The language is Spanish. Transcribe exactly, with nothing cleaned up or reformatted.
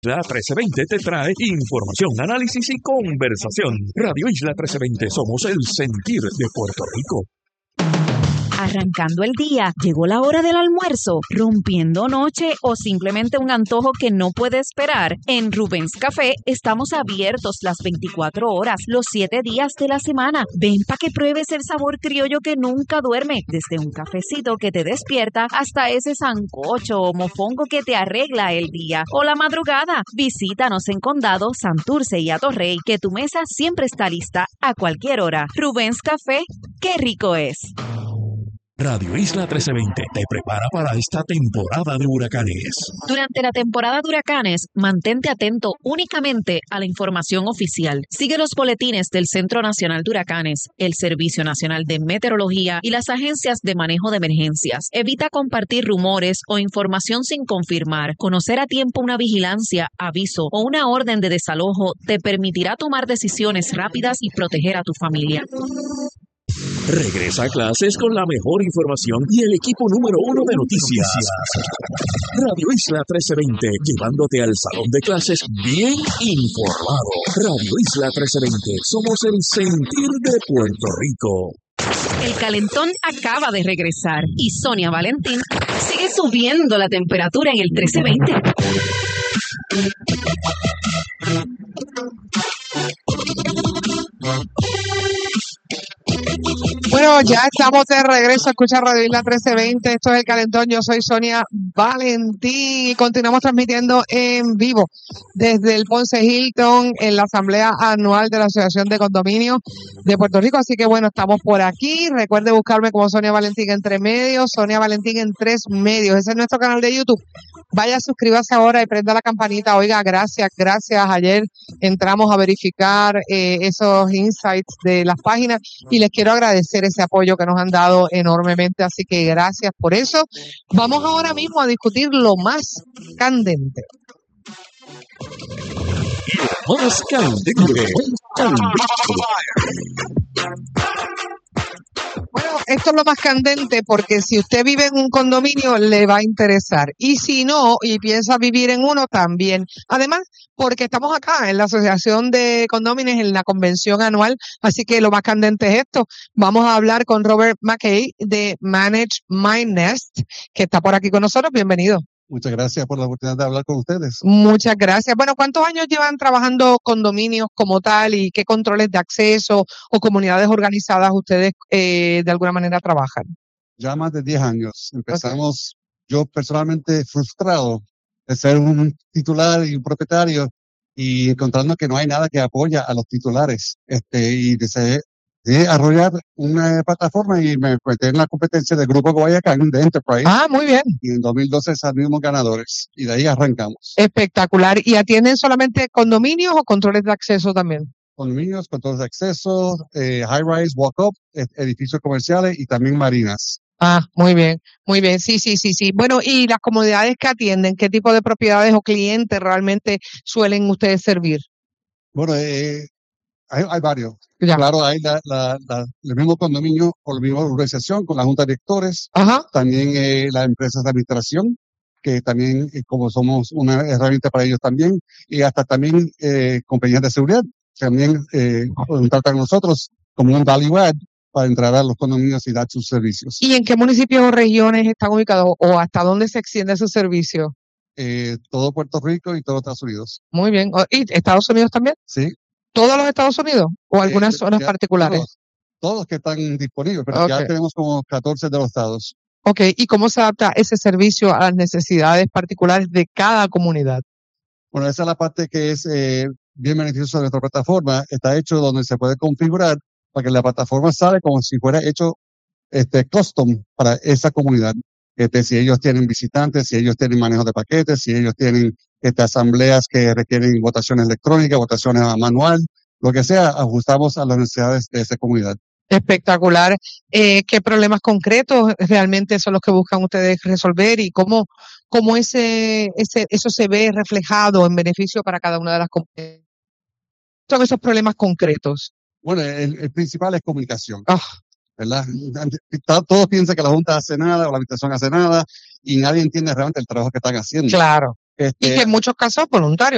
La trece veinte te trae información, análisis y conversación. Radio Isla trece veinte, somos el sentir de Puerto Rico. Arrancando el día, llegó la hora del almuerzo, rompiendo noche o simplemente un antojo que no puede esperar. En Rubens Café estamos abiertos las veinticuatro horas, los siete días de la semana. Ven para que pruebes el sabor criollo que nunca duerme, desde un cafecito que te despierta hasta ese sancocho o mofongo que te arregla el día o la madrugada. Visítanos en Condado, Santurce y Atorrey, que tu mesa siempre está lista a cualquier hora. Rubens Café, ¡qué rico es! Radio Isla trece veinte te prepara para esta temporada de huracanes. Durante la temporada de huracanes, mantente atento únicamente a la información oficial. Sigue los boletines del Centro Nacional de Huracanes, el Servicio Nacional de Meteorología y las agencias de manejo de emergencias. Evita compartir rumores o información sin confirmar. Conocer a tiempo una vigilancia, aviso o una orden de desalojo te permitirá tomar decisiones rápidas y proteger a tu familia. Regresa a clases con la mejor información y el equipo número uno de noticias. Radio Isla trece veinte, llevándote al salón de clases bien informado. Radio Isla trece veinte, somos el sentir de Puerto Rico. El calentón acaba de regresar y Sonia Valentín sigue subiendo la temperatura en el trece veinte. Bueno, ya estamos de regreso a escuchar Radio Isla trece veinte. Esto es El Calentón. Yo soy Sonia Valentín y continuamos transmitiendo en vivo desde el Ponce Hilton en la Asamblea Anual de la Asociación de Condominios de Puerto Rico. Así que bueno, estamos por aquí. Recuerde buscarme como Sonia Valentín entre medios, Sonia Valentín en tres medios. Ese es nuestro canal de YouTube. Vaya, suscríbase ahora y prenda la campanita. Oiga, gracias, gracias. Ayer entramos a verificar eh, esos insights de las páginas y les quiero agradecer ese apoyo que nos han dado enormemente, así que gracias por eso. Vamos ahora mismo a discutir lo más candente. Lo más candente. Bueno, esto es lo más candente porque si usted vive en un condominio le va a interesar y si no y piensa vivir en uno también. Además, porque estamos acá en la Asociación de Condóminos en la convención anual, así que lo más candente es esto. Vamos a hablar con Robert McKay de Manage My Nest, que está por aquí con nosotros. Bienvenido. Muchas gracias por la oportunidad de hablar con ustedes. Muchas gracias. Bueno, ¿cuántos años llevan trabajando condominios como tal y qué controles de acceso o comunidades organizadas ustedes eh, de alguna manera trabajan? Ya más de diez años. Empezamos, okay. Yo personalmente frustrado de ser un titular y un propietario y encontrando que no hay nada que apoya a los titulares. Este, y deseé de arrollar una plataforma y me metí en la competencia del Grupo Guayacán de Enterprise. Ah, muy bien. Y en dos mil doce salimos ganadores y de ahí arrancamos. Espectacular. ¿Y atienden solamente condominios o controles de acceso también? Condominios, controles de acceso, eh, high-rise, walk-up, edificios comerciales y también marinas. Ah, muy bien, muy bien. Sí, sí, sí, sí. Bueno, ¿y las comunidades que atienden? ¿Qué tipo de propiedades o clientes realmente suelen ustedes servir? Bueno, eh, Hay, hay varios. Ya. Claro, hay la, la, la, el mismo condominio o la misma organización con la junta de directores. Ajá. También eh, las empresas de administración, que también, eh, como somos una herramienta para ellos también, y hasta también eh, compañías de seguridad, también eh, tratan a nosotros como un value add para entrar a los condominios y dar sus servicios. ¿Y en qué municipios o regiones están ubicados o hasta dónde se extiende su servicio? Eh, todo Puerto Rico y todo Estados Unidos. Muy bien. ¿Y Estados Unidos también? Sí. ¿Todos los Estados Unidos o algunas eh, zonas ya, particulares? Todos, todos que están disponibles, pero Okay. ya tenemos como catorce de los estados. Ok, ¿y cómo se adapta ese servicio a las necesidades particulares de cada comunidad? Bueno, esa es la parte que es eh, bien beneficiosa de nuestra plataforma. Está hecho donde se puede configurar para que la plataforma sale como si fuera hecho este custom para esa comunidad. Este, si ellos tienen visitantes, si ellos tienen manejo de paquetes, si ellos tienen este, asambleas que requieren votaciones electrónicas, votaciones a manual, lo que sea, ajustamos a las necesidades de esa comunidad. Espectacular. Eh, ¿Qué problemas concretos realmente son los que buscan ustedes resolver y cómo, cómo ese, ese, eso se ve reflejado en beneficio para cada una de las comunidades? Son esos problemas concretos. Bueno, el, el principal es comunicación. Oh. ¿Verdad? Todos piensan que la Junta hace nada o la Administración hace nada y nadie entiende realmente el trabajo que están haciendo. Claro. Este, y que en muchos casos voluntarios.